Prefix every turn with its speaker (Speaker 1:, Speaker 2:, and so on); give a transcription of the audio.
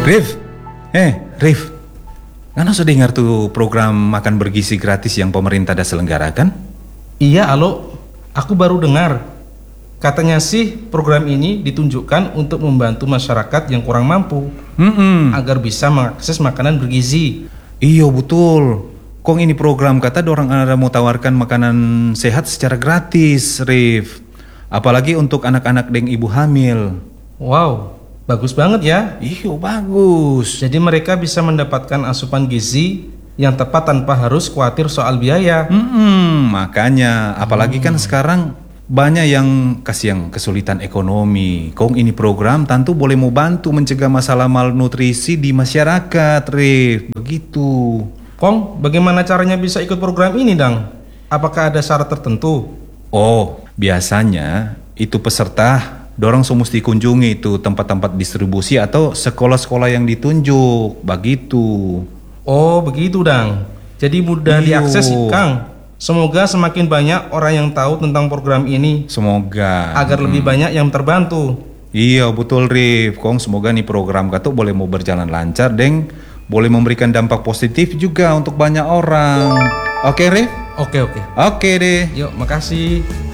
Speaker 1: Rif, Rif, kan sudah dengar tuh program makan bergizi gratis yang pemerintah dah selenggarakan?
Speaker 2: Iya, alo, aku baru dengar. Katanya sih program ini ditunjukkan untuk membantu masyarakat yang kurang mampu agar bisa mengakses makanan bergizi.
Speaker 1: Iya betul. Kong ini program kata orang ada mau tawarkan makanan sehat secara gratis, Rif. Apalagi untuk anak-anak dan ibu hamil.
Speaker 2: Wow, bagus banget ya.
Speaker 1: Iya bagus.
Speaker 2: Jadi mereka bisa mendapatkan asupan gizi yang tepat tanpa harus khawatir soal biaya.
Speaker 1: Makanya, apalagi kan sekarang banyak yang kesulitan ekonomi. Kong ini program tentu boleh mau bantu mencegah masalah malnutrisi di masyarakat, Rif. Begitu.
Speaker 2: Kong, bagaimana caranya bisa ikut program ini, Dang? Apakah ada syarat tertentu?
Speaker 1: Oh, biasanya itu peserta dorang mesti kunjungi itu tempat-tempat distribusi atau sekolah-sekolah yang ditunjuk. Begitu.
Speaker 2: Oh, begitu, Dang. Jadi mudah diakses, Kang. Semoga semakin banyak orang yang tahu tentang program ini.
Speaker 1: Semoga.
Speaker 2: Agar lebih banyak yang terbantu.
Speaker 1: Iya, betul, Rif. Kong semoga nih program Kato boleh mau berjalan lancar, Deng. Boleh memberikan dampak positif juga untuk banyak orang. Oke, Rif?
Speaker 2: Oke.
Speaker 1: Oke deh.
Speaker 2: Yuk, makasih.